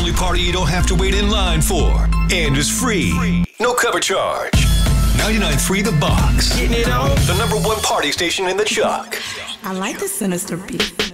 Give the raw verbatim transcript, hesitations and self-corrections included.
only party you don't have to wait in line for. And is free. No cover charge. ninety-nine point three The Box. Getting it on. The number one party station in the Chuck. I like the sinister beat.